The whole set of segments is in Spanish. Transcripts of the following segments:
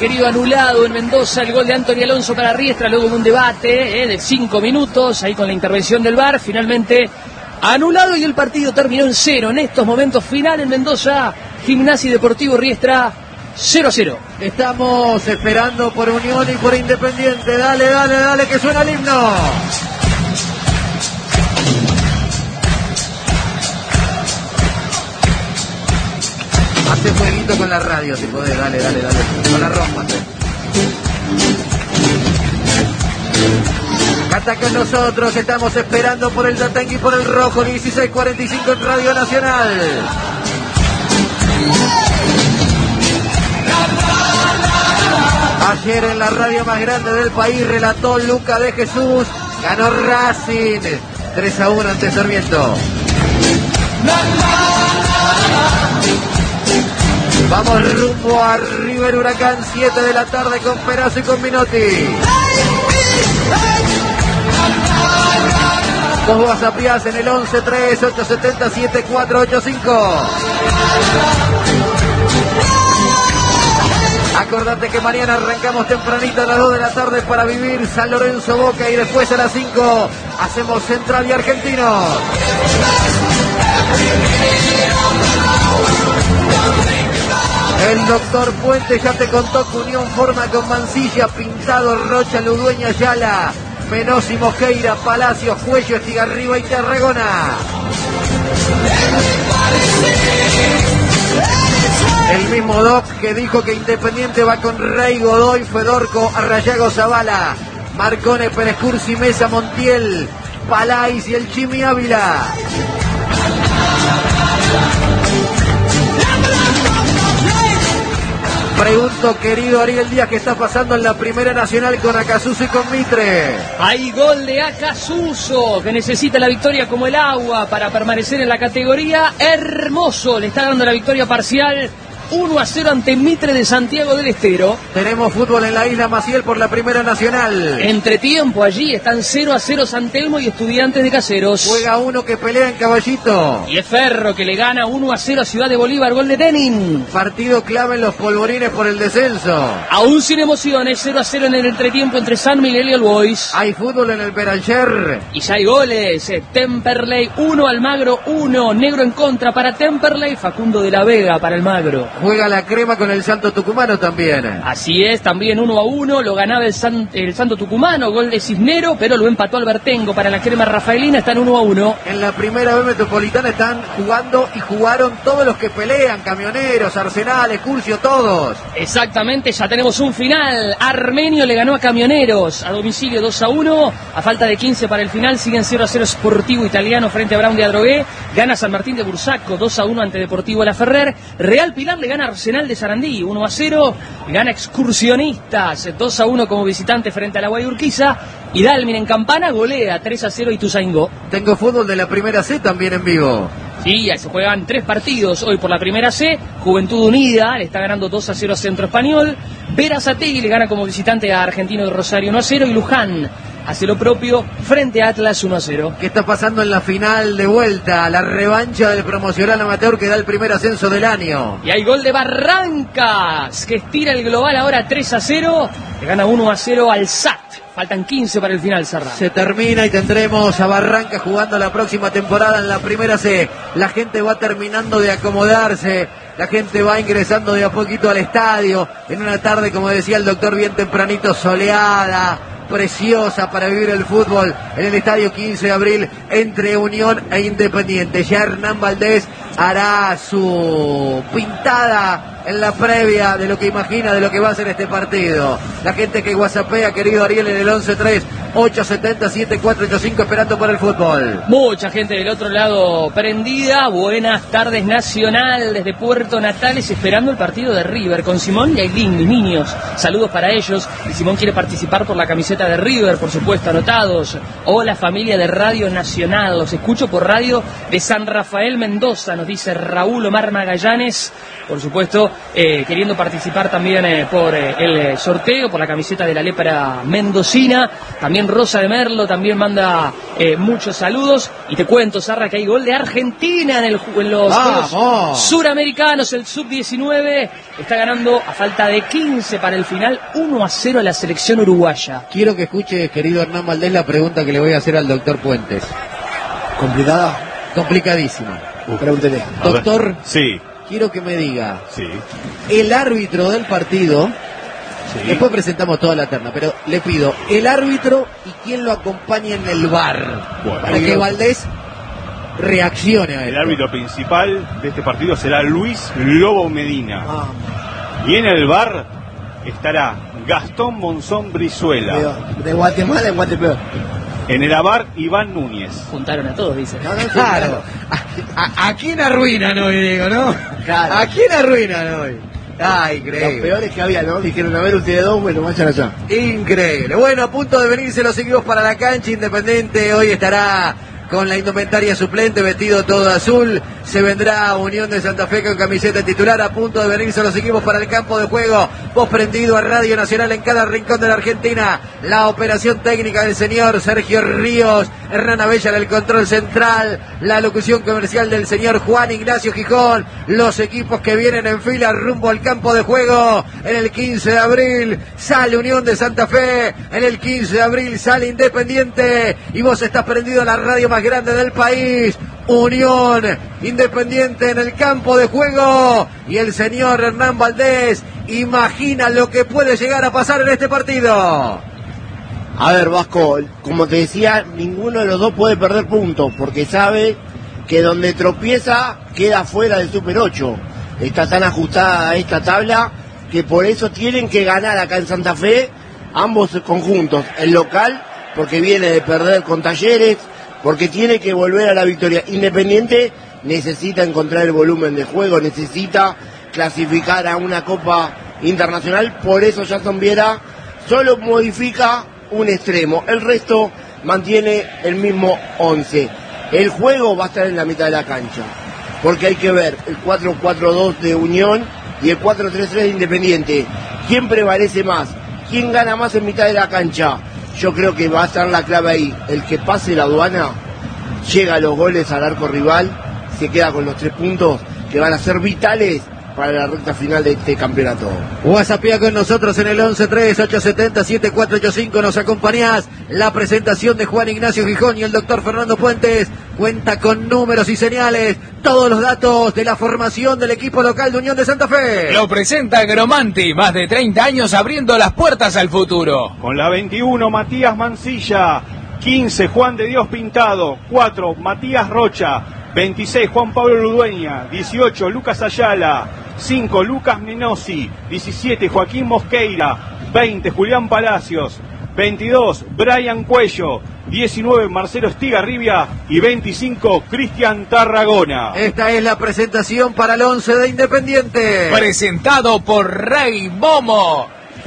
querido, anulado en Mendoza el gol de Anthony Alonso para Riestra, luego de un debate de 5 minutos, ahí con la intervención del VAR, finalmente anulado y el partido terminó en 0. En estos momentos final en Mendoza, Gimnasia y Deportivo Riestra 0-0. Estamos esperando por Unión y por Independiente. Dale, dale, dale, que suena el himno. Hace fueguito con la radio, si podés, dale, dale, dale. No la rompas. Canta con nosotros, estamos esperando por el Tatangui y por el Rojo, 16:45 en Radio Nacional. Ayer en la radio más grande del país relató Luca de Jesús, ganó Racing 3-1 ante Sarmiento. Vamos rumbo a River Huracán, 7 de la tarde con Perazo y con Minotti. Vos WhatsAppías en el 11-3-870-7485. Acordate que mañana arrancamos tempranito a las 2 de la tarde para vivir San Lorenzo Boca y después a las 5 hacemos Central y Argentinos. El doctor Puente ya te contó que Unión forma con Mancilla, Pintado, Rocha, Ludueña, Ayala, Menossi, Mosqueira, Palacios, Cuello, Estigarriba y Tarragona. El mismo Doc que dijo que Independiente va con Rey, Godoy, Fedorco, Arrayago, Zavala, Marcone, Pérez Cursi, Mesa, Montiel, Palais y el Chimi Ávila. Pregunto, querido Ariel Díaz, ¿qué está pasando en la Primera Nacional con Acasuso y con Mitre? Hay gol de Acasuso, que necesita la victoria como el agua para permanecer en la categoría. Hermoso, le está dando la victoria parcial 1-0 ante Mitre de Santiago del Estero. Tenemos fútbol en la Isla Maciel por la Primera Nacional. Entretiempo allí, están 0-0 San Telmo y Estudiantes de Caseros. Juega uno que pelea en Caballito. Y es Ferro que le gana 1-0 a Ciudad de Bolívar, gol de Denin. Partido clave en los polvorines por el descenso. Aún sin emociones, 0-0 en el entretiempo entre San Miguel y el Boys. Hay fútbol en el Beranger. Y ya hay goles. Temperley 1, Almagro 1. Negro en contra para Temperley, Facundo de la Vega para Almagro. Juega la Crema con el Santo Tucumano también. Así es, también 1-1, lo ganaba el Santo Tucumano, gol de Cisnero, pero lo empató Albertengo para la Crema Rafaelina, están 1-1. En la Primera B Metropolitana están jugando y jugaron todos los que pelean, Camioneros, Arsenales, Curcio, todos. Exactamente, ya tenemos un final. Armenio le ganó a Camioneros a domicilio 2-1, a falta de 15 para el final, siguen 0-0 Sportivo Italiano frente a Brown de Adrogué, gana San Martín de Bursaco 2-1 ante Deportivo La Ferrer, Real Pilar le gana Arsenal de Sarandí 1-0, gana Excursionistas 2-1 como visitante frente a la Guayurquiza, y Dalmin en Campana golea 3-0 Ituzaingó. Tengo fútbol de la Primera C también en vivo. Sí, se juegan 3 partidos hoy por la Primera C. Juventud Unida le está ganando 2-0 a Centro Español, Berazategui le gana como visitante a Argentino de Rosario 1-0 y Luján hace lo propio frente a Atlas 1-0. ¿Qué está pasando en la final de vuelta? La revancha del promocional amateur que da el primer ascenso del año. Y hay gol de Barrancas, que estira el global ahora 3-0. Le gana 1-0 al SAT. Faltan 15 para el final, Serra. Se termina y tendremos a Barrancas jugando la próxima temporada en la Primera C. La gente va terminando de acomodarse. La gente va ingresando de a poquito al estadio. En una tarde, como decía el doctor, bien tempranito, soleada, preciosa para vivir el fútbol en el estadio 15 de abril entre Unión e Independiente. Ya Hernán Valdés hará su pintada en la previa de lo que imagina, de lo que va a ser este partido. La gente que whatsappea, querido Ariel, en el 11-3-870-7485 esperando por el fútbol. Mucha gente del otro lado prendida. Buenas tardes, Nacional, desde Puerto Natales, esperando el partido de River con Simón y Ailín, mis niños. Saludos para ellos. Y Simón quiere participar por la camiseta de River, por supuesto, anotados. Hola, familia de Radio Nacional, los escucho por radio de San Rafael, Mendoza, nos dice Raúl Omar Magallanes. Por supuesto, queriendo participar también por el sorteo, por la camiseta de la lepra mendocina. También también Rosa de Merlo, también manda muchos saludos. Y te cuento, Sarra, que hay gol de Argentina en los Juegos Suramericanos, el Sub-19. Está ganando a falta de 15 para el final, 1-0 a la selección uruguaya. Quiero que escuche, querido Hernán Valdés, la pregunta que le voy a hacer al doctor Puentes. ¿Complicada? Complicadísima. Pregúntele. Doctor, sí. Quiero que me diga, sí, el árbitro del partido, sí. Después presentamos toda la terna, pero le pido, el árbitro y quién lo acompaña en el VAR, para que Valdés reaccione a esto. El árbitro principal de este partido será Luis Lobo Medina. Y en el VAR estará Gastón Monzón Brizuela. De Guatemala en Guatepeor. En el AVAR, Iván Núñez. Juntaron a todos, dice. Claro. ¿A quién arruinan hoy, Diego, no? Claro. ¿A quién arruinan hoy? Ah, increíble. Los peores que había, ¿no? Dijeron, a ver, ustedes dos, bueno, vayan allá. Increíble. Bueno, a punto de venirse los equipos para la cancha. Independiente hoy estará con la indumentaria suplente, vestido todo azul. Se vendrá Unión de Santa Fe con camiseta titular. A punto de venirse los equipos para el campo de juego. Voz prendido a Radio Nacional en cada rincón de la Argentina. La operación técnica del señor Sergio Ríos. Hernán Abella en el control central. La locución comercial del señor Juan Ignacio Gijón. Los equipos que vienen en fila rumbo al campo de juego. En el 15 de abril sale Unión de Santa Fe. En el 15 de abril sale Independiente. Y vos estás prendido a la radio más grande del país. Unión, Independiente en el campo de juego. Y el señor Hernán Valdés imagina lo que puede llegar a pasar en este partido. A ver, Vasco, como te decía, ninguno de los dos puede perder puntos, porque sabe que donde tropieza queda fuera del Super 8. Está tan ajustada esta tabla que por eso tienen que ganar acá en Santa Fe ambos conjuntos. El local, porque viene de perder con Talleres, porque tiene que volver a la victoria. Independiente necesita encontrar el volumen de juego, necesita clasificar a una Copa Internacional, por eso Jason Viera solo modifica un extremo, el resto mantiene el mismo 11. El juego va a estar en la mitad de la cancha, porque hay que ver el 4-4-2 de Unión y el 4-3-3 de Independiente. ¿Quién prevalece más? ¿Quién gana más en mitad de la cancha? Yo creo que va a estar la clave ahí. El que pase la aduana, llega a los goles al arco rival, se queda con los 3 puntos que van a ser vitales para la recta final de este campeonato. WhatsAppea con nosotros en el 1138707485. Nos acompañás. La presentación de Juan Ignacio Gijón y el doctor Fernando Puentes cuenta con números y señales. Todos los datos de la formación del equipo local de Unión de Santa Fe. Lo presenta Gromanti, más de 30 años abriendo las puertas al futuro. Con la 21, Matías Mancilla. 15, Juan de Dios Pintado. 4, Matías Rocha. 26, Juan Pablo Ludueña. 18, Lucas Ayala. 5, Lucas Menosi. 17, Joaquín Mosqueira. 20, Julián Palacios. 22, Brian Cuello. 19, Marcelo Estigarribia. Y 25, Cristian Tarragona. Esta es la presentación para el 11 de Independiente. Presentado por Rey Momo.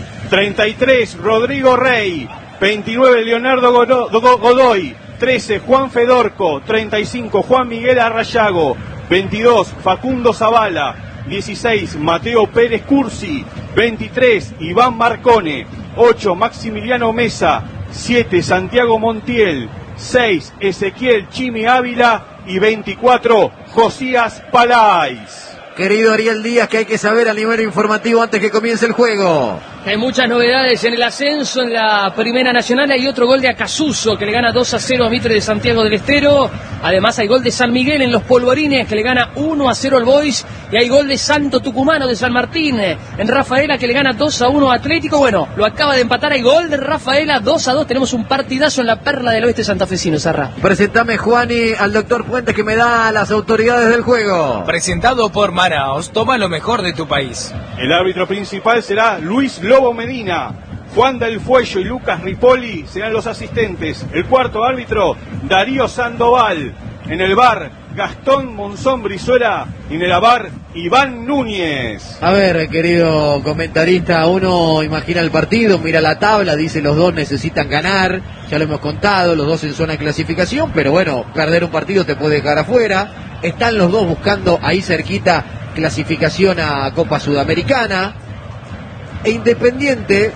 33, Rodrigo Rey. 29, Leonardo Godoy. 13, Juan Fedorco. 35, Juan Miguel Arrayago. 22, Facundo Zavala. 16, Mateo Pérez Cursi. 23, Iván Marcone. 8, Maximiliano Mesa. 7, Santiago Montiel. 6, Ezequiel Chimi Ávila. Y 24, Josías Palais. Querido Ariel Díaz, ¿qué hay que saber a nivel informativo antes que comience el juego? Hay muchas novedades en el ascenso en la Primera Nacional. Hay otro gol de Acasuso que le gana 2-0 a Mitre de Santiago del Estero. Además hay gol de San Miguel en los Polvorines que le gana 1-0 al Boys. Y hay gol de Santo Tucumano de San Martín en Rafaela que le gana 2-1 a Atlético. Bueno, lo acaba de empatar. Hay gol de Rafaela 2-2. Tenemos un partidazo en la Perla del Oeste santafesino, Sarra. Presentame, Juani, al doctor Puentes que me da las autoridades del juego. Presentado por Manaos. Toma lo mejor de tu país. El árbitro principal será Luis Lobo Medina. Juan del Fuello y Lucas Ripoli serán los asistentes. El cuarto árbitro, Darío Sandoval. En el VAR, Gastón Monzón Brizuela. Y en el AVAR, Iván Núñez. A ver, querido comentarista, uno imagina el partido, mira la tabla, dice los dos necesitan ganar. Ya lo hemos contado, los dos en zona de clasificación, pero bueno, perder un partido te puede dejar afuera. Están los dos buscando ahí cerquita clasificación a Copa Sudamericana. E Independiente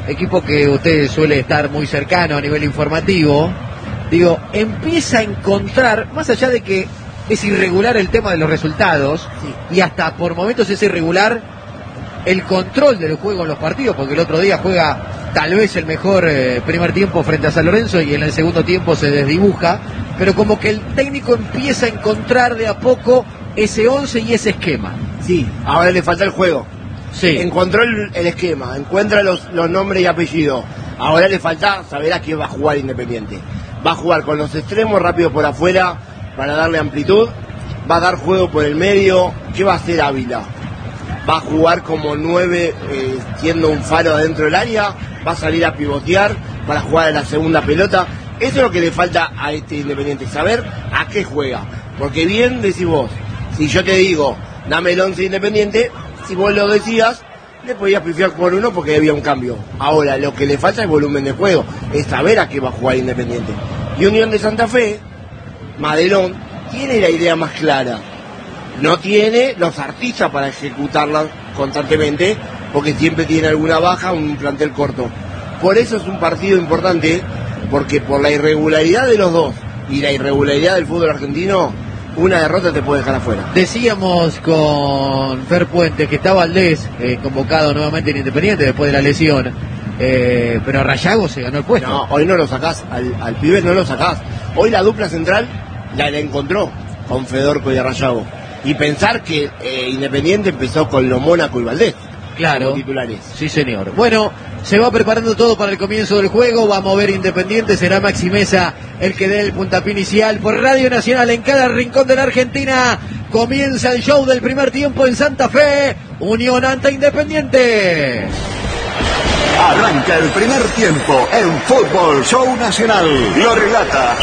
equipo que usted suele estar muy cercano a nivel informativo, digo, empieza a encontrar, más allá de que es irregular el tema de los resultados, y hasta por momentos es irregular el control del juego en los partidos, porque el otro día juega tal vez el mejor primer tiempo frente a San Lorenzo y en el segundo tiempo se desdibuja, pero como que el técnico empieza a encontrar de a poco ese 11 y ese esquema. Sí, ahora le falta el juego. Sí. Encontró el esquema, encuentra los nombres y apellidos. Ahora le falta saber a quién va a jugar Independiente. Va a jugar con los extremos rápido por afuera para darle amplitud. Va a dar juego por el medio. ¿Qué va a hacer Ávila? Va a jugar como 9, siendo un faro adentro del área. Va a salir a pivotear para jugar a la segunda pelota. Eso es lo que le falta a este Independiente, saber a qué juega. Porque bien decís vos, si yo te digo, dame el 11 Independiente, si vos lo decías, le podías pifiar por uno porque había un cambio. Ahora, lo que le falta es volumen de juego, es saber a qué va a jugar Independiente. Y Unión de Santa Fe, Madelón, tiene la idea más clara. No tiene los artistas para ejecutarla constantemente, porque siempre tiene alguna baja, un plantel corto. Por eso es un partido importante, porque por la irregularidad de los dos y la irregularidad del fútbol argentino, una derrota te puede dejar afuera. Decíamos con Fer Puentes que está Valdés convocado nuevamente en Independiente después de la lesión, pero Rayago se ganó el puesto. No, hoy no lo sacás, al pibe no lo sacás. Hoy la dupla central la encontró con Fedorco y Rayago. Y pensar que Independiente empezó con lo Mónaco y Valdés. Claro, como titulares. Sí señor. Bueno, se va preparando todo para el comienzo del juego. Va a mover Independiente, será Maxi Mesa el que dé el puntapié inicial. Por Radio Nacional en cada rincón de la Argentina comienza el show del primer tiempo en Santa Fe. Unión ante Independiente. Arranca el primer tiempo en Fútbol Show Nacional. Lo relata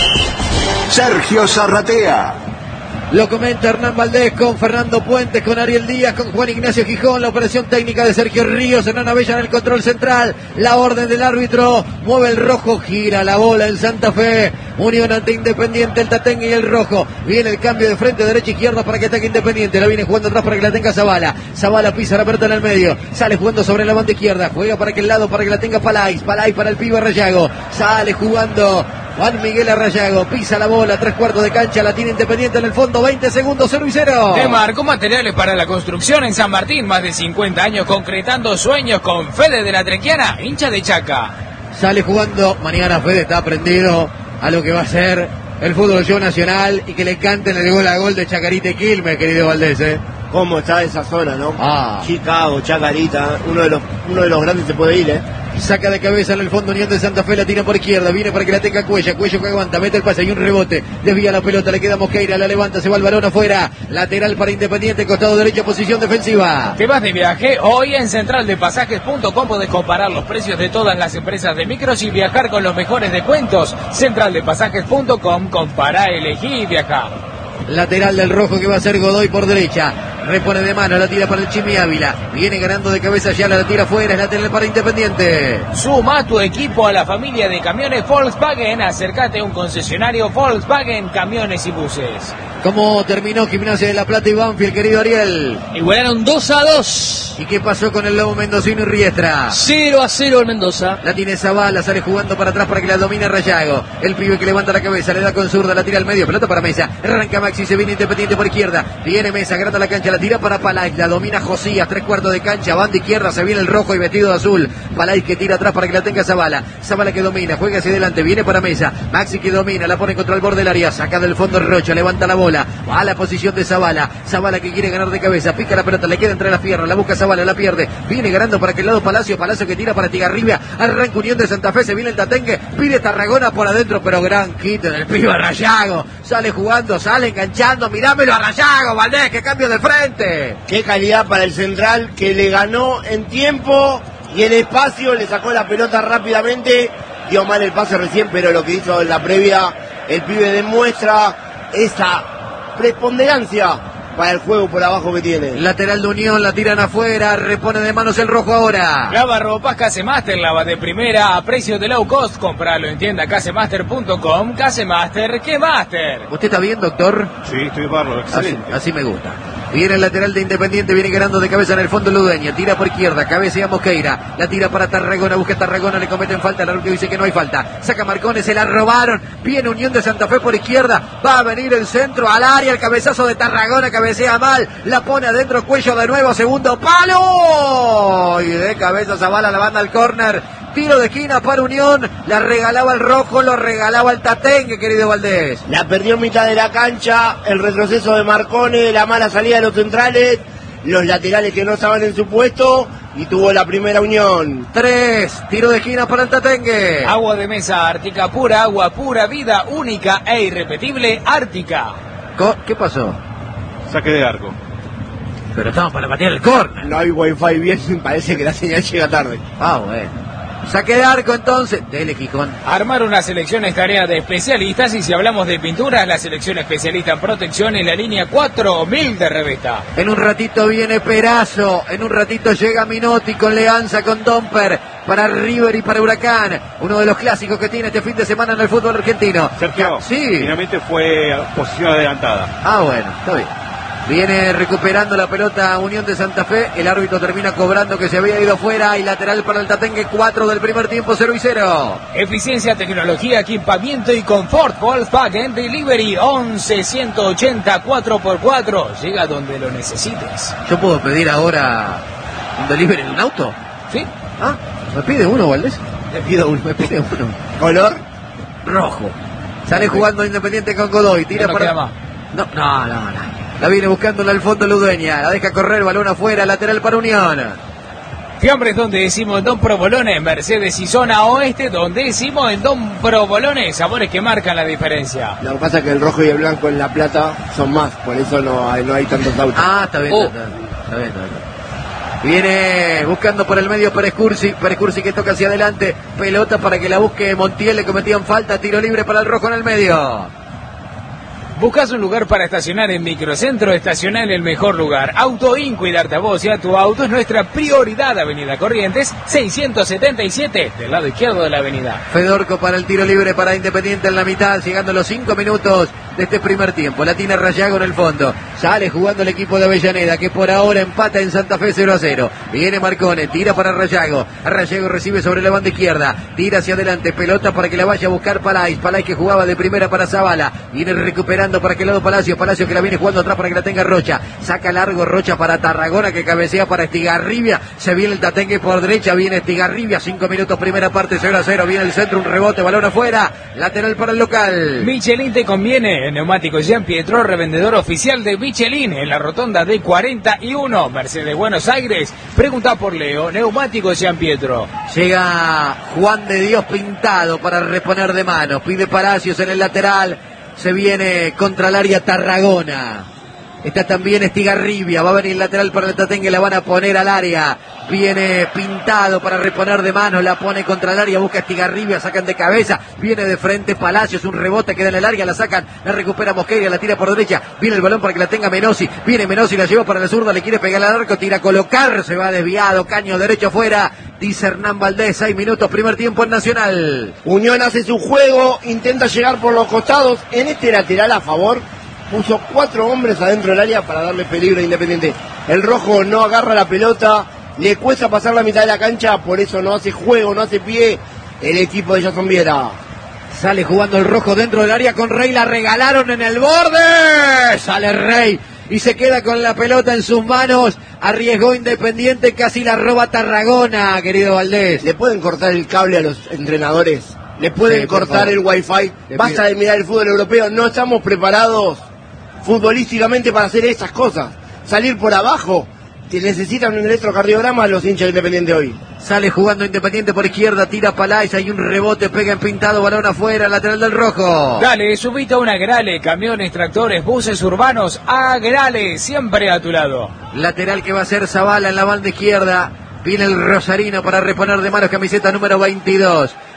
Sergio Zarratea. Lo comenta Hernán Valdés con Fernando Puentes, con Ariel Díaz, con Juan Ignacio Gijón. La operación técnica de Sergio Ríos, Hernán Abella en el control central. La orden del árbitro, mueve el rojo, gira la bola en Santa Fe. Unión ante Independiente, el Tatengue y el rojo. Viene el cambio de frente, derecha, izquierda para que ataque Independiente. La viene jugando atrás para que la tenga Zavala. Zavala pisa la pelota en el medio. Sale jugando sobre la banda izquierda. Juega para aquel lado para que la tenga Palais. Palais para el pibe Rayago. Sale jugando Juan Miguel Rayago, pisa la bola, 3/4 de cancha, la tiene Independiente en el fondo, 20 segundos, 0-0. Te marcó materiales para la construcción en San Martín, más de 50 años concretando sueños con Fede de la Trequiana, hincha de Chaca. Sale jugando, mañana Fede está prendido a lo que va a ser el fútbol show nacional y que le canten el gol a gol de Chacarita y Quilmes, querido Valdés, ¿Cómo está esa zona, no? Ah. Chicago, Chacarita, uno de los grandes se puede ir, Saca de cabeza en el fondo Unión de Santa Fe, la tira por izquierda, viene para que la tenga Cuello que aguanta, mete el pase, hay un rebote, desvía la pelota, le queda Mosqueira, la levanta, se va el balón afuera, lateral para Independiente, costado derecho, posición defensiva. ¿Te vas de viaje? Hoy en centraldepasajes.com podés comparar los precios de todas las empresas de micros y viajar con los mejores descuentos. Centraldepasajes.com, compara, elegí y viaja. Lateral del rojo que va a ser Godoy por derecha. Repone de mano, la tira para el Chimi Ávila. Viene ganando de cabeza ya, la tira fuera, es lateral para Independiente. Suma tu equipo a la familia de camiones Volkswagen. Acércate a un concesionario Volkswagen, camiones y buses. ¿Cómo terminó Gimnasia de La Plata y Banfield, querido Ariel? Igualaron 2-2. ¿Y qué pasó con el Lobo Mendocino y Riestra? 0-0 el Mendoza. La tiene Zavala, sale jugando para atrás para que la domine Rayago. El pibe que levanta la cabeza, le da con zurda, la tira al medio, pelota para Mesa. Arranca Maxi, se viene Independiente por izquierda. Viene Mesa, grata la cancha, la tira para Palais, la domina Josías, 3/4 de cancha, banda izquierda, se viene el rojo y vestido de azul. Palais que tira atrás para que la tenga Zavala. Zavala que domina, juega hacia adelante, viene para Mesa. Maxi que domina, la pone contra el borde del área, saca del fondo Rocha, levanta la bola. Va a la posición de Zavala. Zavala que quiere ganar de cabeza, pica la pelota, le queda entre las piernas, la busca Zavala, la pierde. Viene ganando para aquel lado Palacio que tira para Tigarribia. Arranca Unión de Santa Fe, se viene el Tatengue, pide Tarragona por adentro, pero gran quite del pibe Rayago. Sale jugando, sale enganchando, mirámelo a Rayago, Valdés, que cambio de frente. Qué calidad para el central que le ganó en tiempo y en espacio, le sacó la pelota rápidamente, dio mal el pase recién, pero lo que hizo en la previa, el pibe demuestra esa preponderancia para el juego por abajo que tiene. Lateral de Unión, la tiran afuera, repone de manos el rojo ahora. Lava ropas Casemaster, lava de primera a precio de low cost. Compralo en tienda casemaster.com. Casemaster, ¿qué master? ¿Usted está bien, doctor? Sí, estoy bárbaro, excelente. Así me gusta. Viene el lateral de Independiente, viene ganando de cabeza en el fondo Ludueña, tira por izquierda, cabecea Mosqueira, la tira para Tarragona, busca Tarragona, le cometen falta, el árbitro dice que no hay falta, saca Marcone, se la robaron, viene Unión de Santa Fe por izquierda, va a venir el centro al área, el cabezazo de Tarragona, cabecea mal, la pone adentro, Cuello de nuevo, segundo palo, y de cabeza Zavala la banda al córner, tiro de esquina para Unión, la regalaba el rojo, lo regalaba el Tatengue, querido Valdés. La perdió en mitad de la cancha, el retroceso de Marcone, la mala salida de los centrales, los laterales que no estaban en su puesto y tuvo la primera Unión. 3, tiro de esquina para el Tatengue. Agua de mesa Ártica, pura agua, pura vida, única e irrepetible Ártica. ¿Qué pasó? Saque de arco. Pero estamos para patear el córner. No hay wifi bien, parece que la señal llega tarde. Bueno. Saque de arco entonces, dele Gijón. Armar una selección es tarea de especialistas y si hablamos de pinturas, la selección especialista en protección es la línea 4000 de Revesta. En un ratito viene Perazo, en un ratito llega Minotti con Leanza, con Domper, para River y para Huracán. Uno de los clásicos que tiene este fin de semana en el fútbol argentino. Sergio, sí. Finalmente fue posición adelantada. Bueno, está bien. Viene recuperando la pelota Unión de Santa Fe. El árbitro termina cobrando que se había ido fuera. Y lateral para el Tatengue, 4 del primer tiempo, 0-0. Eficiencia, tecnología, equipamiento y confort. Volkswagen Delivery 11-180 4x4. Llega donde lo necesites. ¿Yo puedo pedir ahora un delivery en un auto? ¿Sí? ¿Me pide uno, Valdés? Le pido uno. Me pide uno. ¿Color? Rojo. Sale jugando Independiente con Godoy. Tira no para... queda más. No. La viene buscándola al fondo Ludueña. La deja correr, balón afuera, lateral para Unión. Fiambres, donde decimos en Don Provolones, Mercedes y zona oeste, donde decimos en Don Provolones, sabores que marcan la diferencia. Lo que pasa es que el rojo y el blanco en La Plata son más, por eso no hay tantos autos. Está bien, está bien. Viene buscando por el medio Pérez Cursi que toca hacia adelante, pelota para que la busque Montiel, le cometían falta, tiro libre para el rojo en el medio. ¿Buscas un lugar para estacionar en Microcentro? Estaciona en el mejor lugar. Autoin, cuidarte a vos y a tu auto es nuestra prioridad. Avenida Corrientes, 677, del lado izquierdo de la avenida. Fedorco para el tiro libre para Independiente en la mitad, llegando los 5 minutos de este primer tiempo. La tiene Rayago en el fondo. Sale jugando el equipo de Avellaneda, que por ahora empata en Santa Fe 0-0. Viene Marcone, tira para Rayago. Rayago recibe sobre la banda izquierda. Tira hacia adelante, pelota para que la vaya a buscar Palais. Palais que jugaba de primera para Zavala. Viene recuperando para aquel lado Palacio que la viene jugando atrás para que la tenga Rocha, saca largo Rocha para Tarragona que cabecea para Estigarribia, se viene el Tatengue por derecha, viene Estigarribia, 5 minutos primera parte, 0-0, viene el centro, un rebote, balón afuera, lateral para el local. Michelin te conviene, neumáticos Jean Pietro, revendedor oficial de Michelin en la rotonda de 41, Mercedes Buenos Aires, pregunta por Leo, neumáticos Jean Pietro. Llega Juan de Dios Pintado para reponer de manos, pide Palacios en el lateral. Se viene contra el área Tarragona. Está también Estigarribia. Va a venir lateral para el Tatengue. La van a poner al área. Viene Pintado para reponer de mano. La pone contra el área. Busca Estigarribia. Sacan de cabeza. Viene de frente Palacios. Un rebote queda en el área. La sacan. La recupera Mosqueira. La tira por derecha. Viene el balón para que la tenga Menossi. Viene Menossi. La lleva para la zurda. Le quiere pegar al arco. Tira a colocar. Se va desviado. Caño derecho afuera. Dice Hernán Valdés. 6 minutos. Primer tiempo en Nacional. Unión hace su juego. Intenta llegar por los costados. En este lateral a favor puso 4 hombres adentro del área para darle peligro a Independiente. El rojo no agarra la pelota, le cuesta pasar la mitad de la cancha, por eso no hace juego, no hace pie el equipo de Jason Viera. Sale jugando el rojo dentro del área con Rey, la regalaron en el borde. Sale Rey y se queda con la pelota en sus manos. Arriesgó Independiente, casi la roba Tarragona, querido Valdés. ¿Le pueden cortar el cable a los entrenadores? ¿Le pueden cortar el wifi? Basta de mirar el fútbol europeo, no estamos preparados futbolísticamente para hacer esas cosas. Salir por abajo, que necesitan un electrocardiograma los hinchas de Independiente hoy. Sale jugando Independiente por izquierda, tira Palais, hay un rebote, pega en Pintado, balón afuera, lateral del rojo. Dale, subite a un Agrale, camiones, tractores, buses urbanos, Agrale, siempre a tu lado. Lateral que va a ser Zavala en la banda izquierda. Viene el Rosarino para reponer de manos, camiseta número 22.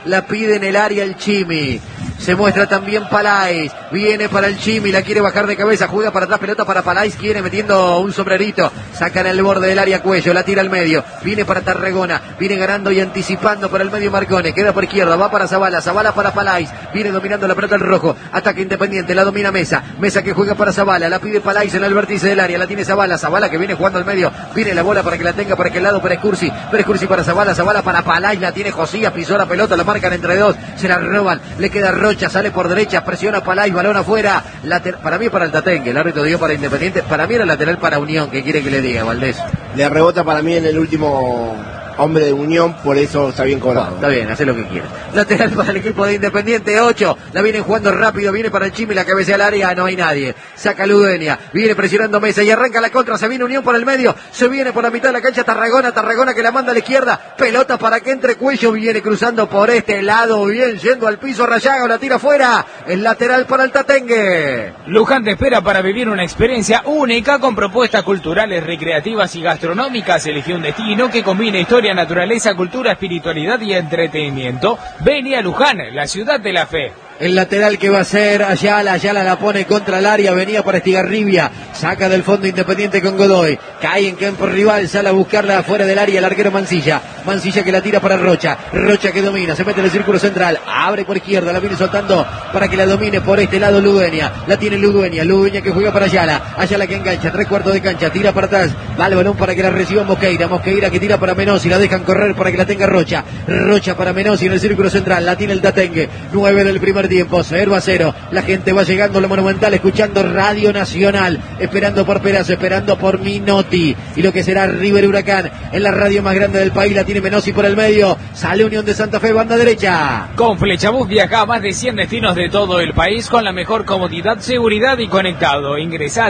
la pide en el área el Chimi. Se muestra también Palais, viene para el Chimi, la quiere bajar de cabeza, juega para atrás, pelota para Palais, quiere metiendo un sombrerito, sacan el borde del área Cuello, la tira al medio, viene para Tarragona, viene ganando y anticipando para el medio Marcone, queda por izquierda, va para Zavala, Zavala para Palais, viene dominando la pelota el rojo, ataque Independiente, la domina Mesa, Mesa que juega para Zavala, la pide Palais en el vértice del área, la tiene Zavala, Zavala que viene jugando al medio, viene la bola para que la tenga por aquel lado para Escursi para Zavala, Zavala para Palais, la tiene Josías, pisó la pelota, la marcan entre dos, se la roban, le queda Rocha, sale por derecha, presiona Palais, balón afuera, para mí es para el Tatengue, el árbitro dio para Independiente, para mí era lateral para Unión, ¿qué quiere que le diga, Valdés? Le rebota para mí en el último hombre de Unión, por eso está bien cobrado. Está bien, hace lo que quiera. Lateral para el equipo de Independiente, 8, la vienen jugando rápido, viene para el Chimi, la cabecea al área, no hay nadie, saca Ludueña, viene presionando Mesa y arranca la contra, se viene Unión por el medio, se viene por la mitad de la cancha Tarragona que la manda a la izquierda, pelota para que entre Cuello, viene cruzando por este lado, bien yendo al piso Rayaga, la tira afuera, el lateral para el Tatengue. Luján te espera para vivir una experiencia única con propuestas culturales, recreativas y gastronómicas. Eligió un destino que combina historia, naturaleza, cultura, espiritualidad y entretenimiento. Vení a Luján, la ciudad de la fe. El lateral que va a ser Ayala la pone contra el área, venía para Estigarribia, saca del fondo Independiente con Godoy, cae en campo rival, sale a buscarla afuera del área el arquero Mancilla que la tira para Rocha que domina, se mete en el círculo central, abre por izquierda, la viene soltando para que la domine por este lado Ludueña, la tiene Ludueña que juega para Ayala que engancha, 3/4 de cancha, tira para atrás, va el balón para que la reciba Mosqueira que tira para Menossi, la dejan correr para que la tenga Rocha para Menossi en el círculo central, la tiene el Tatengue, 9 del primer tiempo, 0-0, la gente va llegando a lo Monumental, escuchando Radio Nacional, esperando por Perazo, esperando por Minotti, y lo que será River Huracán, en la radio más grande del país, la tiene Menossi por el medio, sale Unión de Santa Fe, banda derecha. Con Flechabús viaja a más de 100 destinos de todo el país con la mejor comodidad, seguridad y conectado. Ingresá a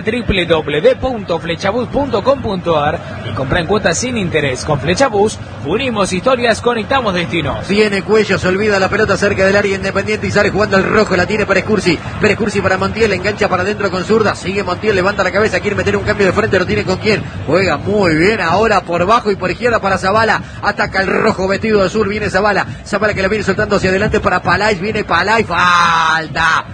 www.flechabús.com.ar y compra en cuotas sin interés. Con Flechabús, unimos historias, conectamos destinos. Viene Cuello, se olvida la pelota cerca del área Independiente y sale jugando el rojo, la tiene para Escursi para Montiel, engancha para adentro con zurda, sigue Montiel, levanta la cabeza, quiere meter un cambio de frente, lo tiene con quién, juega muy bien ahora por bajo y por izquierda para Zavala, ataca el rojo vestido de azul, viene Zavala que la viene soltando hacia adelante para Palais, viene Palais, falta,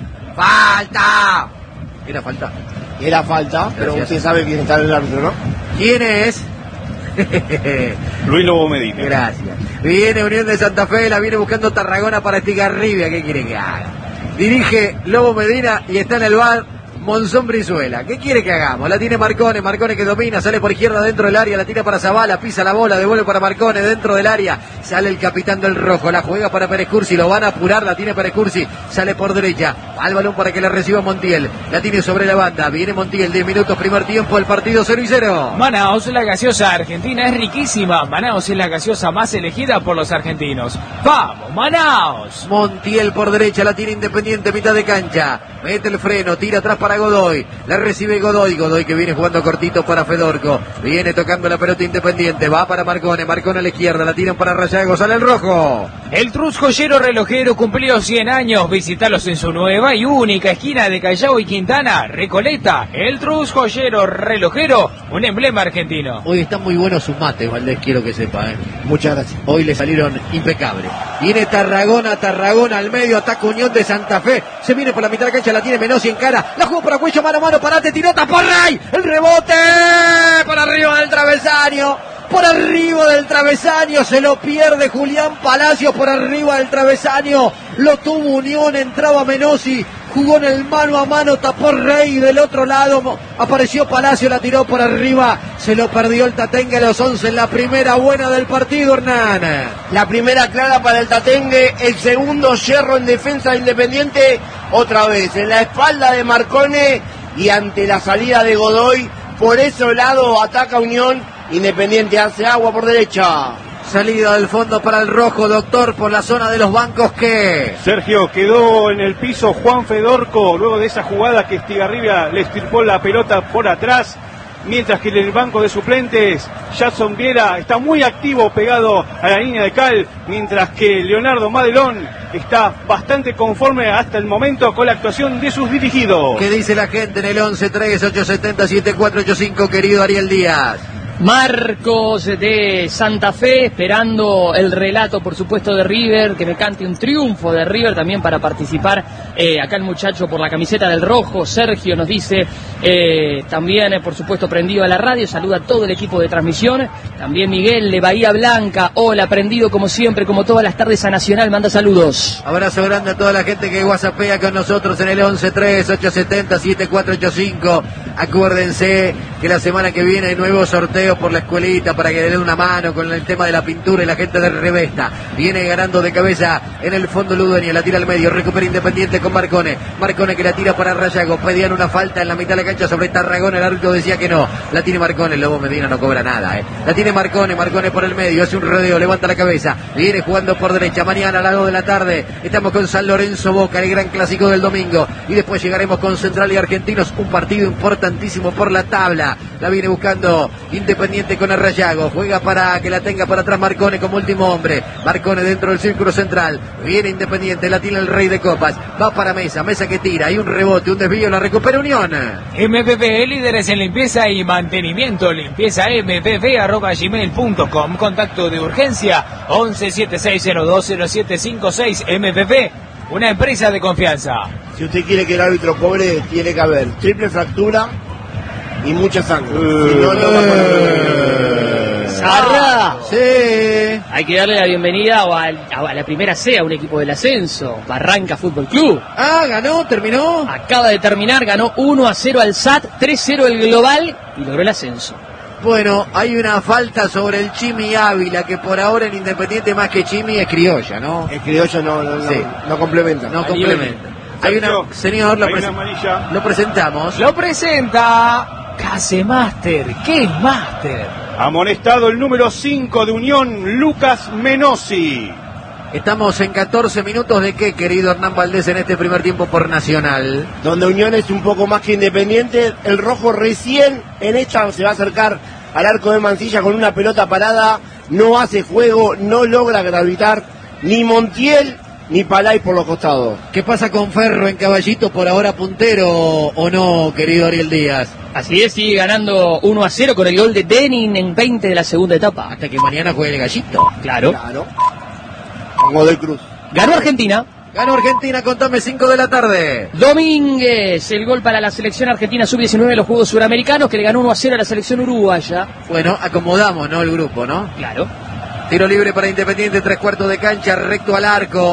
era falta, pero gracias. Usted sabe quién está en el árbitro, ¿no? ¿Quién es? Luis Lobo Medina. Gracias. Viene Unión de Santa Fe, la viene buscando Tarragona para Estigarribia. ¿Qué quiere que haga? Dirige Lobo Medina y está en el bar Monzón Brizuela. ¿Qué quiere que hagamos? La tiene Marcone que domina, sale por izquierda dentro del área, la tira para Zavala, pisa la bola, devuelve para Marcone dentro del área, sale el capitán del rojo, la juega para Pérez Cursi, lo van a apurar, la tiene Pérez Cursi, sale por derecha, al balón para que la reciba Montiel, la tiene sobre la banda, viene Montiel, 10 minutos, primer tiempo, el partido 0-0. Manaos, la gaseosa argentina es riquísima. Manaos es la gaseosa más elegida por los argentinos. ¡Vamos, Manaos! Montiel por derecha, la tiene Independiente, mitad de cancha, mete el freno, tira atrás para Godoy, la recibe Godoy que viene jugando cortito para Fedorco, viene tocando la pelota Independiente, va para Marcone a la izquierda, la tiran para Rayago, sale el rojo. El Trus Joyero Relojero cumplió 100 años, visitalos en su nueva y única esquina de Callao y Quintana, Recoleta. El Trus Joyero Relojero, un emblema argentino. Hoy están muy buenos sus mates, Valdés, quiero que sepa, Muchas gracias. Hoy le salieron impecables. Viene Tarragona al medio, ataca Unión de Santa Fe, se viene por la mitad de la cancha, la tiene Menossi en cara, la jugó para Cuello, mano a mano, parate, tiró, tapó Ray, el rebote, por arriba del travesaño, se lo pierde Julián Palacios, por arriba del travesaño, lo tuvo Unión, entraba Menossi, jugó en el mano a mano, tapó Rey, del otro lado apareció Palacio, la tiró por arriba, se lo perdió el Tatengue a los 11 en la primera buena del partido, Hernán. La primera clara para el Tatengue, el segundo yerro en defensa de Independiente, otra vez en la espalda de Marcone y ante la salida de Godoy, por ese lado ataca Unión, Independiente hace agua por derecha. Salida del fondo para el rojo, doctor, por la zona de los bancos que... Sergio, quedó en el piso Juan Fedorco, luego de esa jugada que Estigarribia le estirpó la pelota por atrás, mientras que en el banco de suplentes, Jason Viera está muy activo pegado a la línea de cal, mientras que Leonardo Madelón está bastante conforme hasta el momento con la actuación de sus dirigidos. ¿Qué dice la gente en el 11-3-870-7485, querido Ariel Díaz? Marcos de Santa Fe, esperando el relato, por supuesto, de River, que me cante un triunfo de River también para participar. Acá el muchacho por la camiseta del rojo, Sergio, nos dice, también, por supuesto, prendido a la radio, saluda a todo el equipo de transmisión. También Miguel de Bahía Blanca, hola, prendido como siempre, como todas las tardes a Nacional, manda saludos. Abrazo grande a toda la gente que whatsappea con nosotros en el 11-3-870-7485. Acuérdense que la semana que viene hay nuevos sorteos por la escuelita para que le den una mano con el tema de la pintura y la gente de Revesta. Viene ganando de cabeza en el fondo Ludueña, la tira al medio, recupera Independiente con Marcone que la tira para Rayago, pedían una falta en la mitad de la cancha sobre Tarragona, el árbitro decía que no, la tiene Marcone, el Lobo Medina no cobra nada, la tiene Marcone por el medio, hace un rodeo, levanta la cabeza, viene jugando por derecha, mañana a las 2 de la tarde, estamos con San Lorenzo Boca, el gran clásico del domingo, y después llegaremos con Central y Argentinos, un partido importantísimo por la tabla, la viene buscando Independiente con el Rayago, juega para que la tenga para atrás Marcone como último hombre, Marcone dentro del círculo central, viene Independiente, la tiene el Rey de Copas, va para Mesa que tira, hay un rebote, un desvío, la recupera Unión. MPP, líderes en limpieza y mantenimiento, limpiezampp@gmail.com, contacto de urgencia 1176020756. MPP, una empresa de confianza. Si usted quiere que el árbitro cobre, tiene que haber triple fractura y mucha sangre. Si no, no va a ¡Sarra! Sí. Hay que darle la bienvenida a la primera C, a un equipo del ascenso, Barranca Fútbol Club. Ganó, terminó. Acaba de terminar, ganó 1-0 al SAT, 3-0 el global y logró el ascenso. Bueno, hay una falta sobre el Chimi Ávila, que por ahora en Independiente más que Chimi es criolla, ¿no? El criollo Sí. no complementa. No complementa. Hay una, señor, hay una amarilla. lo presentamos. Lo presenta Casemaster. ¿Qué es Master? Amonestado el número 5 de Unión, Lucas Menossi. Estamos en 14 minutos de qué, querido Hernán Valdés, en este primer tiempo por Nacional. Donde Unión es un poco más que Independiente. El rojo recién en esta se va a acercar al arco de Mansilla con una pelota parada. No hace juego, no logra gravitar ni Montiel ni Palay por los costados. ¿Qué pasa con Ferro en Caballito, por ahora puntero o no, querido Ariel Díaz? Así es, sigue ganando 1-0 con el gol de Denin en 20 de la segunda etapa. Hasta que mañana juegue el Gallito. Claro. Con Godoy Cruz. Ganó Argentina. Ganó Argentina, contame, 5 de la tarde. Domínguez, el gol para la selección argentina sub-19 de los Juegos Suramericanos, que le ganó 1-0 a la selección uruguaya. Bueno, acomodamos, ¿no? El grupo, ¿no? Claro. Tiro libre para Independiente, 3/4 de cancha, recto al arco.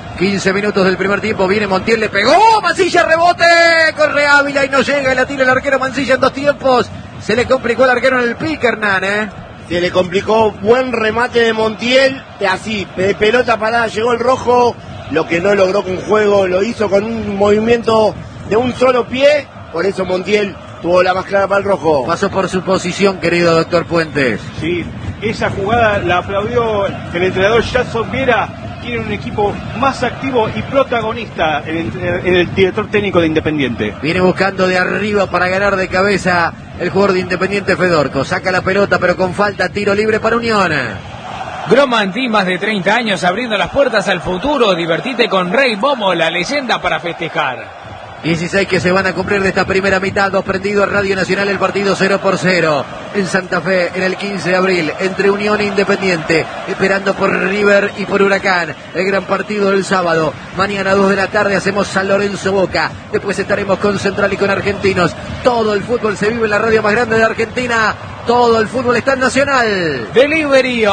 15 minutos del primer tiempo, viene Montiel, le pegó, Mansilla, rebote, corre Ávila y no llega, y la tira el arquero Mansilla en 2 tiempos. Se le complicó al arquero en el pique, Hernán, Se le complicó, buen remate de Montiel, así, de pelota parada llegó el rojo, lo que no logró con juego, lo hizo con un movimiento de un solo pie, por eso Montiel tuvo la más clara para el rojo. Pasó por su posición, querido doctor Puentes. Sí, esa jugada la aplaudió el entrenador Jason Viera. Tiene un equipo más activo y protagonista en el director técnico de Independiente. Viene buscando de arriba para ganar de cabeza el jugador de Independiente, Fedorco. Saca la pelota, pero con falta, tiro libre para Unión. Gromantí, más de 30 años abriendo las puertas al futuro. Divertite con Rey Momo, la leyenda para festejar. 16 que se van a cumplir de esta primera mitad. 2 prendido a Radio Nacional, el partido 0-0 en Santa Fe en el 15 de abril entre Unión e Independiente, esperando por River y por Huracán. El gran partido del sábado. Mañana 2 de la tarde hacemos San Lorenzo Boca. Después estaremos con Central y con Argentinos. Todo el fútbol se vive en la radio más grande de Argentina. Todo el fútbol está en Nacional. Delivery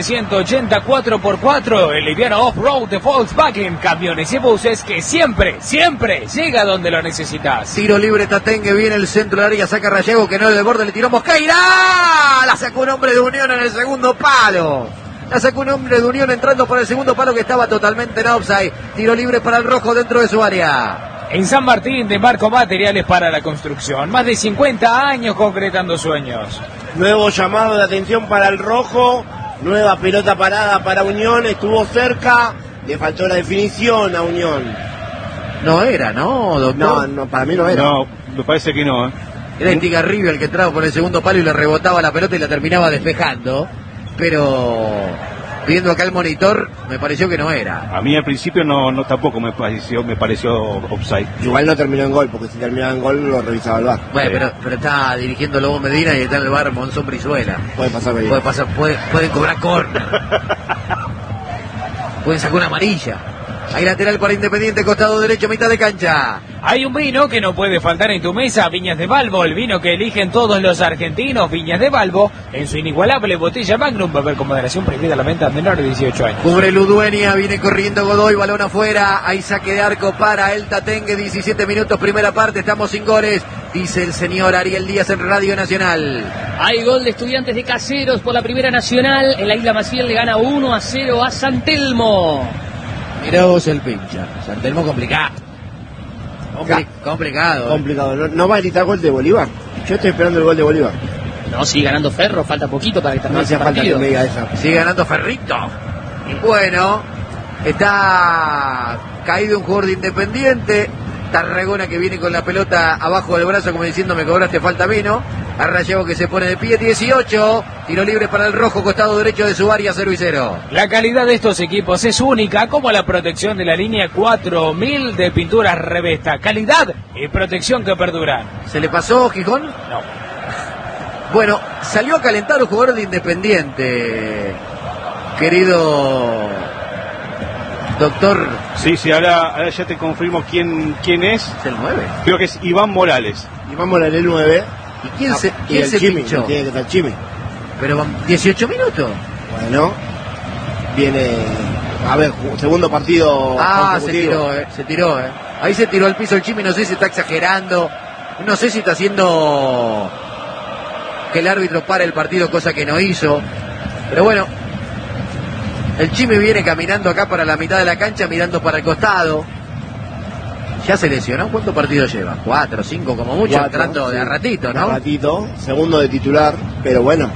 11-180 4x4. El liviano off-road de Volkswagen. Camiones y buses que siempre llega donde lo necesitas. Tiro libre Tatengue, viene el centro del área, saca Rayago, que no es del borde, le tiró Mosqueira. La sacó un hombre de Unión en el segundo palo. La sacó un hombre de Unión entrando por el segundo palo, que estaba totalmente en offside. Tiro libre para el rojo dentro de su área. En San Martín, de Marco Materiales para la Construcción. Más de 50 años concretando sueños. Nuevo llamado de atención para el rojo. Nueva pelota parada para Unión. Estuvo cerca. Le faltó la definición a Unión. No era, ¿no, doctor? No, para mí no era. No, me parece que no. Era Estigarribia el que entraba por el segundo palo y le rebotaba la pelota y la terminaba despejando. Pero Viendo acá el monitor, me pareció que no era. A mí al principio no tampoco me pareció offside. Igual no terminó en gol, porque si terminaba en gol lo revisaba el VAR. Bueno, pero está dirigiendo Lobo Medina y está en el bar Monzón Brizuela. Puede pasar bien. Pueden cobrar córner. Pueden sacar una amarilla. Hay lateral para Independiente, costado derecho, mitad de cancha. Hay un vino que no puede faltar en tu mesa, Viñas de Balbo, el vino que eligen todos los argentinos. Viñas de Balbo, en su inigualable botella Magnum, va a haber con moderación prohibida la venta a menor de 18 años. Cubre Ludueña, viene corriendo Godoy, balón afuera, hay saque de arco para el Tatengue, 17 minutos, primera parte, estamos sin goles, dice el señor Ariel Díaz en Radio Nacional. Hay gol de Estudiantes de Caseros por la Primera Nacional. En la Isla Maciel le gana 1-0 a San Telmo. Mirá vos el pincha. San Telmo complicado. Complicado. Complicado. No va a gritar gol de Bolívar. Yo estoy esperando el gol de Bolívar. No, sigue ganando Ferro, falta poquito para que termine No hace el falta que partido. me diga esa. Sigue ganando Ferrito. Y bueno, está caído un jugador de Independiente. Tarragona que viene con la pelota abajo del brazo como diciendo me cobraste falta vino. Arrayego que se pone de pie, 18. Tiro libre para el rojo, costado derecho de su área, 0-0. La calidad de estos equipos es única, como la protección de la línea 4000 de pinturas Revesta. Calidad y protección que perduran. ¿Se le pasó Gijón? No. Bueno, salió a calentar un jugador de Independiente, querido doctor. Sí, ahora ya te confirmo quién es. ¿Es el 9? Creo que es Iván Morales. Y vamos a el 9. ¿Y quién se el Chimi, pinchó? tiene que estar Chimi. Pero 18 minutos. Bueno, viene, a ver, segundo partido. consecutivo. Se tiró. Ahí se tiró al piso el Chimi, no sé si está exagerando, no sé si está haciendo que el árbitro pare el partido, cosa que no hizo. Pero bueno, el Chimi viene caminando acá para la mitad de la cancha, mirando para el costado. Ya se lesionó, ¿cuántos partidos lleva? 4, 5 como mucho, 4, entrando de a ratito, ¿no? De a ratito, segundo de titular, pero bueno,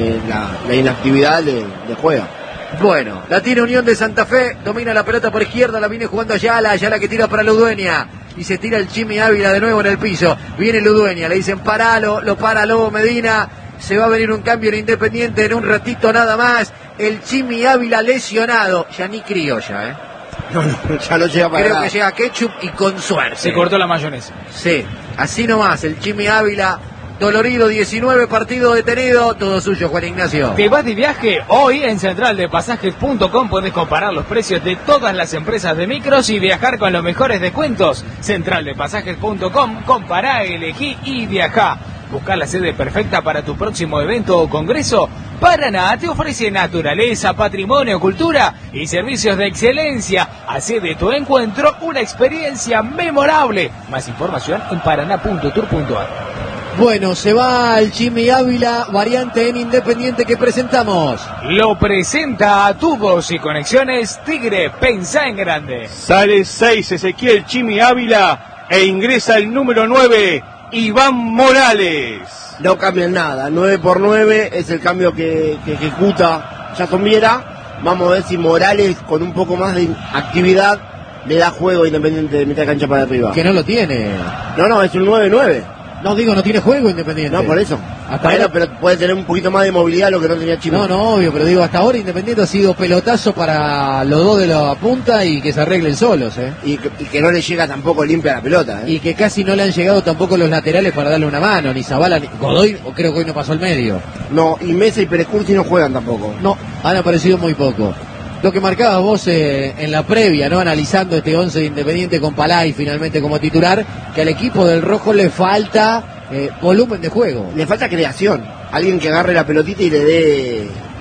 la inactividad le juega. Bueno, la tiene Unión de Santa Fe, domina la pelota por izquierda, la viene jugando Ayala que tira para Ludueña. Y se tira el Chimi Ávila de nuevo en el piso. Viene Ludueña, le dicen paralo, lo para Lobo Medina. Se va a venir un cambio en Independiente en un ratito nada más. El Chimi Ávila lesionado, ya ni criolla, No, ya no llega para Creo nada. que llega ketchup y con suerte. Se cortó la mayonesa. Sí, así nomás, el Chimi Ávila, dolorido, 19 partidos detenido, todo suyo, Juan Ignacio. ¿Te vas de viaje? Hoy en centraldepasajes.com podés comparar los precios de todas las empresas de micros y viajar con los mejores descuentos. Centraldepasajes.com, compará, elegí y viajá. Buscar la sede perfecta para tu próximo evento o congreso. Paraná te ofrece naturaleza, patrimonio, cultura y servicios de excelencia. Hacé de tu encuentro una experiencia memorable. Más información en paraná.tour.ar. Bueno, se va el Chimi Ávila, variante en Independiente que presentamos. Lo presenta a Tubos y Conexiones Tigre. Pensá en grande. Sale 6 Ezequiel Chimi Ávila e ingresa el número 9, Iván Morales. No cambian nada, 9x9 es el cambio que ejecuta Yasomiera. Vamos a ver si Morales con un poco más de actividad le da juego a Independiente de mitad de cancha para arriba. Que no lo tiene. No, es un 9-9. No digo, no tiene juego Independiente. No, por eso. Hasta Bueno, ahora... pero puede tener un poquito más de movilidad lo que no tenía Chimi. No, obvio, pero digo, hasta ahora Independiente ha sido pelotazo para los dos de la punta y que se arreglen solos, Y que no le llega tampoco limpia la pelota, Y que casi no le han llegado tampoco los laterales para darle una mano, ni Zabala, ni Godoy, o creo que hoy no pasó al medio. No, y Mesa y Pérez Cursi no juegan tampoco. No, han aparecido muy poco. Lo que marcabas vos en la previa, ¿no? Analizando este 11 de Independiente con Palay finalmente como titular, que al equipo del Rojo le falta volumen de juego. Le falta creación. Alguien que agarre la pelotita y le dé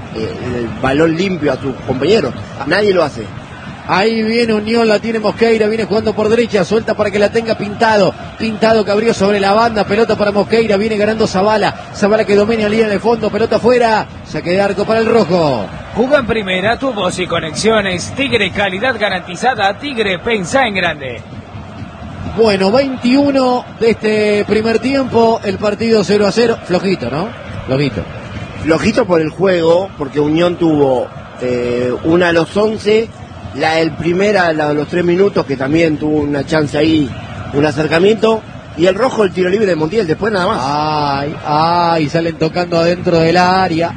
el balón limpio a sus compañeros. Nadie lo hace. Ahí viene Unión, la tiene Mosqueira, viene jugando por derecha, suelta para que la tenga Pintado. Pintado que abrió sobre la banda, pelota para Mosqueira, viene ganando Zabala. Zabala que domina línea de fondo, pelota afuera, saque de arco para el Rojo. Juga en primera, Tubos y Conexiones Tigre, calidad garantizada. Tigre, pensá en grande. Bueno, 21 de este primer tiempo, el partido 0-0, flojito, ¿no? Flojito por el juego, porque Unión tuvo una a los 11, la del primera, la de los 3 minutos, que también tuvo una chance ahí, un acercamiento, y el rojo el tiro libre de Montiel, después nada más. Ay, salen tocando adentro del área.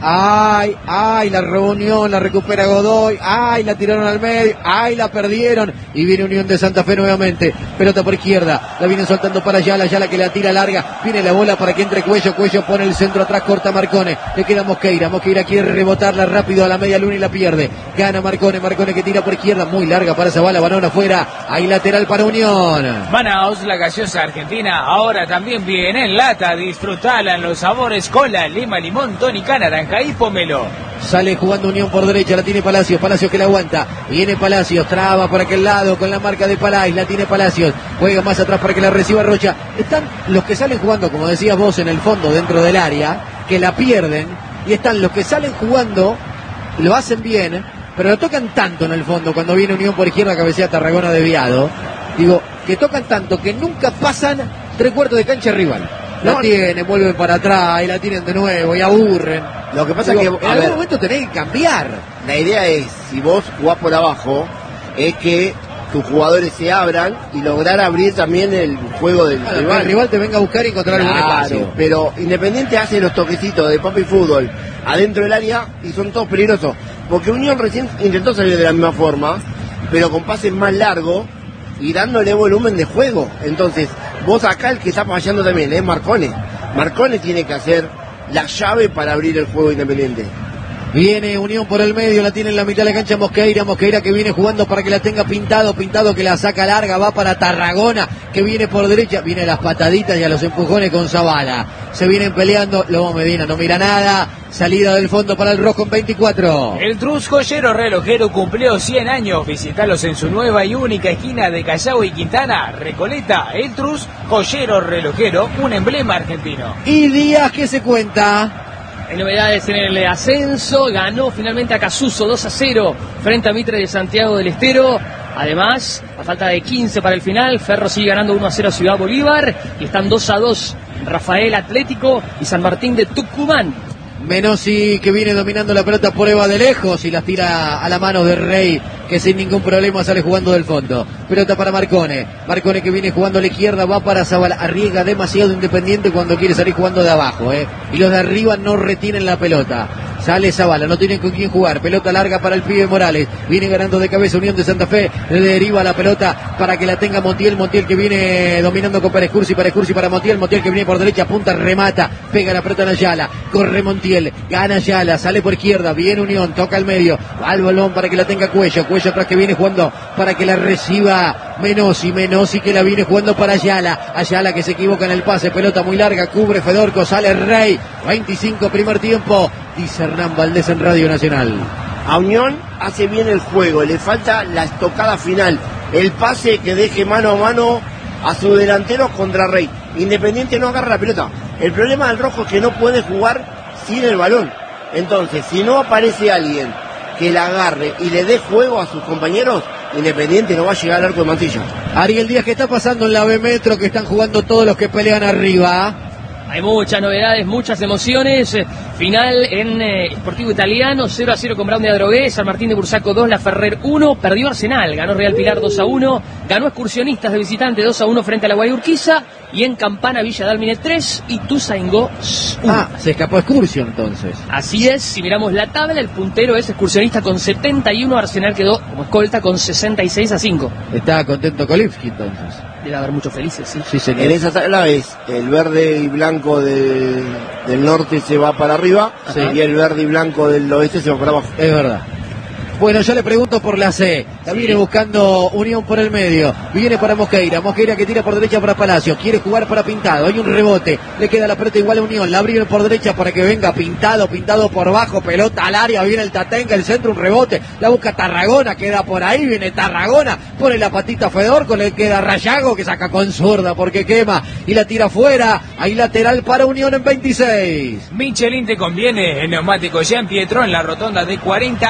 Ay, la reunión, la recupera Godoy. Ay, la tiraron al medio. Ay, la perdieron. Y viene Unión de Santa Fe nuevamente. Pelota por izquierda. La vienen soltando para Ayala que la tira larga. Viene la bola para que entre Cuello pone el centro atrás, corta Marcone. Le queda Mosqueira quiere rebotarla rápido a la media luna y la pierde. Gana Marcone que tira por izquierda. Muy larga para Zavala, balón afuera. Hay lateral para Unión. Manaos, la gaseosa argentina, ahora también viene en lata. Disfrutala en los sabores cola, lima, limón, tónica, naranja y pomelo. Sale jugando Unión por derecha, la tiene Palacios que la aguanta. Viene Palacios, traba por aquel lado con la marca de Palais, la tiene Palacios. Juega más atrás para que la reciba Rocha. Están los que salen jugando, como decías vos, en el fondo, dentro del área, que la pierden. Y están los que salen jugando, lo hacen bien, pero lo tocan tanto en el fondo cuando viene Unión por izquierda, cabecea Tarragona desviado. Digo, que tocan tanto que nunca pasan 3/4 de cancha rival. La tienen, vuelven para atrás y la tienen de nuevo y aburren. Lo que pasa es que en algún momento tenés que cambiar. La idea es, si vos jugás por abajo, es que tus jugadores se abran y lograr abrir también el juego del rival. Que el rival te venga a buscar y encontrar algún espacio. Pero Independiente hace los toquecitos de papi fútbol adentro del área y son todos peligrosos. Porque Unión recién intentó salir de la misma forma, pero con pases más largos y dándole volumen de juego. Entonces, vos acá el que está fallando también es Marcone. Marcone tiene que hacer la llave para abrir el juego Independiente. Viene Unión por el medio, la tiene en la mitad de la cancha Mosqueira que viene jugando para que la tenga Pintado que la saca larga, va para Tarragona, que viene por derecha, viene a las pataditas y a los empujones con Zavala. Se vienen peleando, Lobo Medina no mira nada, salida del fondo para el rojo en 24. El Trus Joyero Relojero cumplió 100 años, visitalos en su nueva y única esquina de Callao y Quintana, Recoleta. El Trus Joyero Relojero, un emblema argentino. Y Díaz, ¿qué se cuenta? Hay novedades en el ascenso, ganó finalmente a Casuso 2-0 frente a Mitre de Santiago del Estero. Además, a falta de 15 para el final, Ferro sigue ganando 1-0 a Ciudad Bolívar y están 2-2 Rafael Atlético y San Martín de Tucumán. Menossi que viene dominando la pelota, prueba de lejos y la tira a la mano de Rey, que sin ningún problema sale jugando del fondo. Pelota para Marcone que viene jugando a la izquierda, va para Zavala, arriesga demasiado Independiente cuando quiere salir jugando de abajo, y los de arriba no retienen la pelota. Sale Zavala, no tienen con quién jugar, pelota larga para el pibe Morales, viene ganando de cabeza Unión de Santa Fe, le deriva la pelota para que la tenga Montiel que viene dominando con Pérez Cursi para Montiel que viene por derecha, punta, remata, pega la pelota en Ayala, corre Montiel, gana Ayala, sale por izquierda, viene Unión, toca al medio, al balón para que la tenga Cuello atrás que viene jugando para que la reciba Menossi que la viene jugando para Ayala que se equivoca en el pase, pelota muy larga, cubre Fedorco, sale Rey, 25 primer tiempo, dice Hernán Valdés en Radio Nacional. A Unión hace bien el juego, le falta la estocada final, el pase que deje mano a mano a su delantero contra Rey. Independiente no agarra la pelota, el problema del rojo es que no puede jugar sin el balón, entonces si no aparece alguien que la agarre y le dé juego a sus compañeros, Independiente no va a llegar al arco de Mancilla. Ariel Díaz, ¿qué está pasando en la B Metro? Que están jugando todos los que pelean arriba. Hay muchas novedades, muchas emociones. Final en Sportivo Italiano, 0-0 con Brown de Adrogué, San Martín de Bursaco 2, La Ferrer 1, perdió Arsenal, ganó Real Pilar 2-1, ganó Excursionistas de visitante 2-1 frente a la Guayurquiza, y en Campana Villa Dálmine 3 y Tuzangó 1. Se escapó Excursión entonces. Así es, si miramos la tabla, el puntero es Excursionista con 71, Arsenal quedó como escolta con 66-5. Está contento Kolipski entonces. Debe haber muchos felices, sí. Sí, señor. En esa tabla es el verde y blanco del norte se va para arriba, sí, y el verde y blanco del oeste se va para abajo. Es verdad. Bueno, yo le pregunto por la C. La viene buscando Unión por el medio. Viene para Mosqueira que tira por derecha para Palacios. Quiere jugar para Pintado. Hay un rebote. Le queda la pelota igual a Unión. La abre por derecha para que venga Pintado por bajo. Pelota al área. Viene el Tatenga, el centro, un rebote. La busca Tarragona. Queda por ahí. Viene Tarragona. Pone la patita Fedorco. Le queda Rayago que saca con zurda porque quema. Y la tira fuera. Hay lateral para Unión en 26. Michelin te conviene. El neumático Jean Pietro en la rotonda de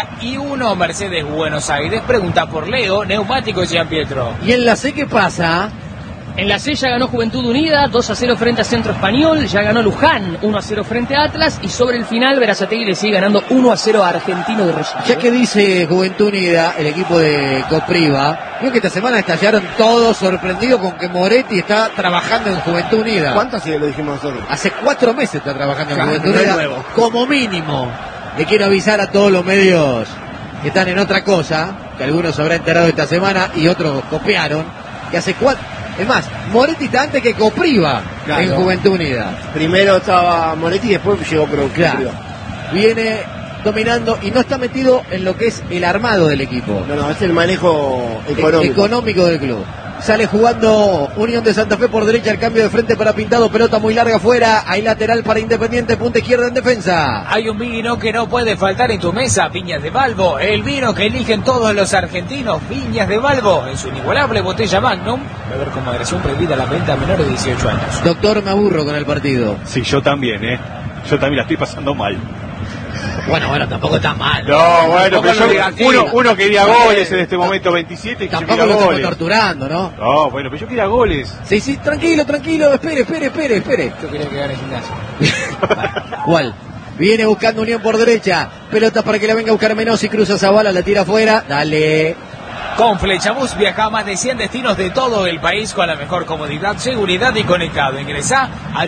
41. Mercedes Buenos Aires, pregunta por Leo, neumático Jean Pietro. ¿Y en la C qué pasa? En la C ya ganó Juventud Unida, 2-0 frente a Centro Español, ya ganó Luján, 1-0 frente a Atlas, y sobre el final Berazategui le sigue ganando 1-0 a Argentino de Rosario. Ya que dice Juventud Unida, el equipo de Copriva, creo que esta semana estallaron todos sorprendidos con que Moretti está trabajando en Juventud Unida. ¿Cuánto así lo dijimos nosotros? Hace 4 meses está trabajando en Juventud no es Unida, nuevo. como mínimo. Le quiero avisar a todos los medios que están en otra cosa, que algunos se habrán enterado esta semana y otros copiaron, que hace 4... Es más, Moretti está antes que Copriva en Juventud Unida. Primero estaba Moretti y después llegó Copriva. Claro. Viene dominando y no está metido en lo que es el armado del equipo. No, es el manejo económico del club. Sale jugando Unión de Santa Fe por derecha, el cambio de frente para Pintado, pelota muy larga afuera, hay lateral para Independiente, punta izquierda en defensa. Hay un vino que no puede faltar en tu mesa, Viñas de Balbo, el vino que eligen todos los argentinos, Viñas de Balbo, en su inigualable botella Magnum, beber con moderación, prohibida la venta a menores de 18 años. Doctor, me aburro con el partido. Sí, yo también, Yo también la estoy pasando mal. Bueno, tampoco está mal. No, bueno, pero uno quería goles en este momento, 27, que tampoco yo lo quería estamos goles. torturando, ¿no? No, bueno, pero yo quería goles. Sí, tranquilo, espere. Yo quería que gane el gimnasio. ¿Cuál? Viene buscando Unión por derecha, pelota para que la venga a buscar Menossi, cruza Zavala, la tira afuera, dale. Con Flechabús viaja a más de 100 destinos de todo el país con la mejor comodidad, seguridad y conectado. Ingresá a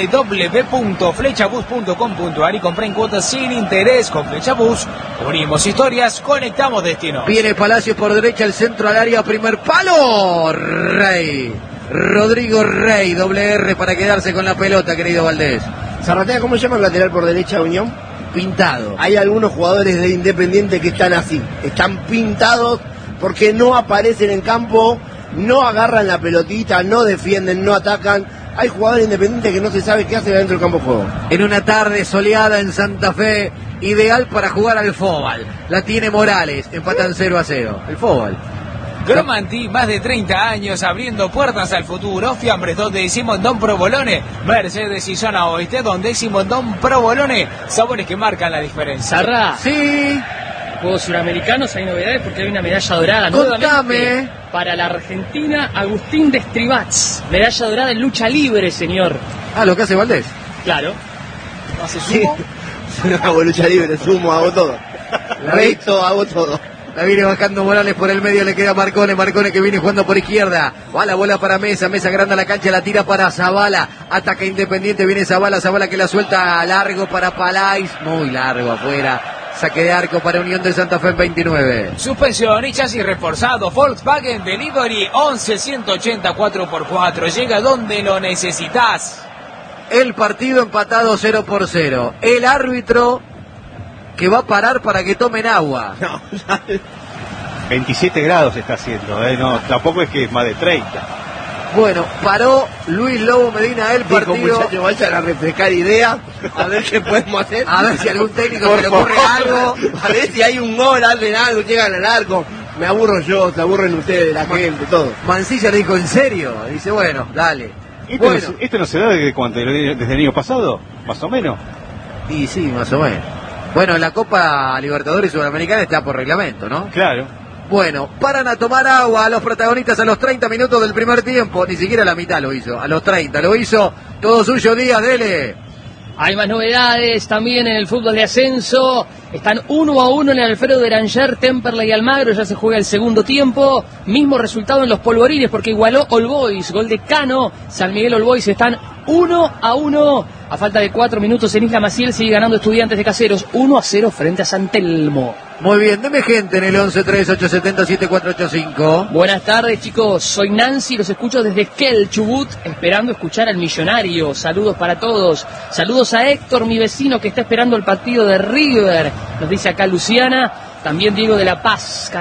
www.flechabus.com.ar y comprá en cuotas sin interés. Con Flechabús unimos historias, conectamos destinos. Viene Palacios por derecha, el centro al área, primer palo. Rey. Rodrigo Rey, doble R para quedarse con la pelota, querido Valdés. Zarratea, ¿cómo se llama el lateral por derecha de Unión? Pintado. Hay algunos jugadores de Independiente que están así, están pintados porque no aparecen en campo, no agarran la pelotita, no defienden, no atacan. Hay jugadores independientes que no se sabe qué hace dentro del campo de juego. En una tarde soleada en Santa Fe, ideal para jugar al fútbol. La tiene Morales, empatan 0-0. El fútbol. Gromanti, más de 30 años abriendo puertas al futuro. Fiambres donde Simondón Provolone, Mercedes y Zona Oeste donde Simondón Provolone, sabores que marcan la diferencia. Sarra. Sí. Juegos Suramericanos hay novedades porque hay una medalla dorada nuevamente para la Argentina. Agustín Destribats, medalla dorada en lucha libre, señor. Lo que hace Valdés. Claro. ¿Hace sumo? Yo no hago lucha libre, sumo, hago todo. Recto, hago todo. La viene bajando Morales por el medio, le queda Marcone que viene jugando por izquierda. Va la bola para Mesa agranda la cancha, la tira para Zavala. Ataca Independiente, viene Zavala que la suelta largo para Palais. Muy largo afuera. Saque de arco para Unión de Santa Fe en 29. Suspensión y chasis reforzado. Volkswagen Delivery 11-180 4x4. Llega donde lo necesitas. El partido empatado 0-0. El árbitro que va a parar para que tomen agua. 27 grados está haciendo, No, tampoco es que es más de 30. Bueno, paró Luis Lobo Medina el partido. Dijo, muchachos, vayan a refrescar ideas, a ver qué podemos hacer. A ver si algún técnico se le ocurre algo. A ver si hay un gol, hacen algo, llegan al arco. Me aburro yo, se aburren ustedes, la gente, todo. Mancilla le dijo, ¿en serio? Dice, bueno, dale. ¿Esto no se da desde el año pasado? ¿Más o menos? Y sí, más o menos. Bueno, la Copa Libertadores Sudamericana está por reglamento, ¿no? Claro. Bueno, paran a tomar agua a los protagonistas a los 30 minutos del primer tiempo. Ni siquiera la mitad lo hizo, a los 30. Lo hizo todo suyo, Díaz, dele. Hay más novedades también en el fútbol de ascenso. Están 1-1 en el Alfredo de Ranger, Temperley y Almagro. Ya se juega el segundo tiempo. Mismo resultado en los polvorines porque igualó All Boys. Gol de Cano. San Miguel All Boys están 1-1. A falta de 4 minutos en Isla Maciel sigue ganando Estudiantes de Caseros 1-0 frente a San Telmo. Muy bien, deme gente en el 11-3-870-7485. Buenas tardes, chicos. Soy Nancy, los escucho desde Esquel, Chubut, esperando escuchar al millonario. Saludos para todos. Saludos a Héctor, mi vecino, que está esperando el partido de River. Nos dice acá Luciana. También Diego de La Paz.